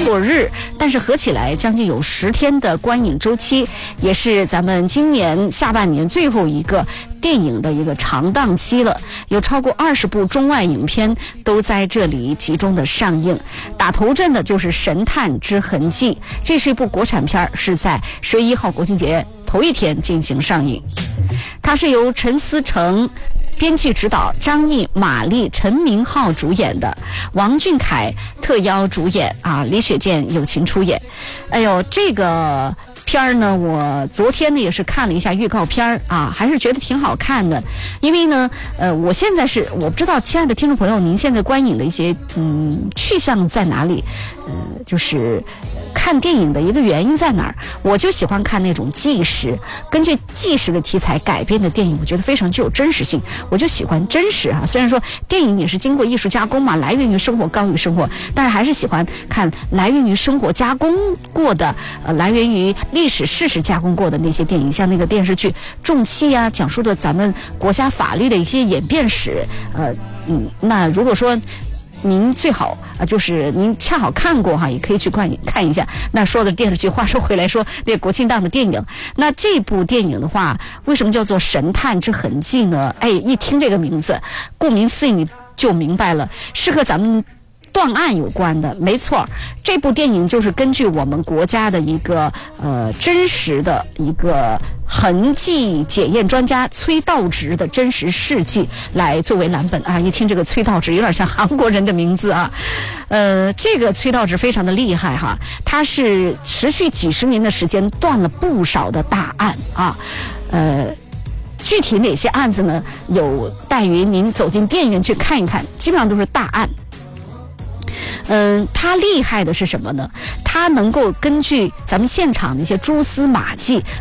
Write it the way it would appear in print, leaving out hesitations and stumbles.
多日，但是合起来将近有10天的观影周期，也是咱们今年下半年最后一个电影的一个长档期了，有超过20部中外影片都在这里集中的上映。打头阵的就是《神探之痕迹》，这是一部国产片，是在10月1号国庆节头一天进行上映。它是由陈思诚编剧指导，张译、马丽、陈明昊主演的，王俊凯特邀主演啊，李雪健友情出演。哎呦，这个片儿呢，我昨天呢也是看了一下预告片啊，还是觉得挺好看的。因为呢，我现在是我不知道，亲爱的听众朋友，您现在观影的一些去向在哪里？就是看电影的一个原因在哪儿？我就喜欢看那种纪实，根据纪实的题材改编的电影，我觉得非常具有真实性，我就喜欢真实啊。虽然说电影也是经过艺术加工嘛，来源于生活，高于生活，但是还是喜欢看来源于生活加工过的，来源于历史事实加工过的那些电影，像那个电视剧《重器》啊，讲述的咱们国家法律的一些演变史。那如果说您最好就是您恰好看过哈，也可以去看一下。那说的电视剧，话说回来说，那国庆档的电影，那这部电影的话，为什么叫做《神探之痕迹》呢？哎，一听这个名字，顾名思义你就明白了，是和咱们断案有关的。没错，这部电影就是根据我们国家的一个真实的一个痕迹检验专家崔道直的真实事迹来作为蓝本啊。一听这个崔道直有点像韩国人的名字啊。这个崔道直非常的厉害哈，他是持续几十年的时间断了不少的大案啊。具体哪些案子呢？有待于您走进电影院去看一看，基本上都是大案。他厉害的是什么呢？他能够根据咱们现场的一些蛛丝马迹，